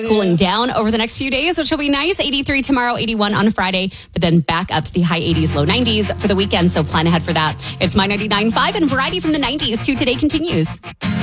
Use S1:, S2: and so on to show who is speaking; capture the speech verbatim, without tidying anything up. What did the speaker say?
S1: cooling down over the next few days, which will be nice. eighty-three tomorrow, eighty-one on Friday, but then back up to the high eighties, low nineties for the weekend. So plan ahead for that. It's My ninety-nine point five and variety from the nineties to today continues.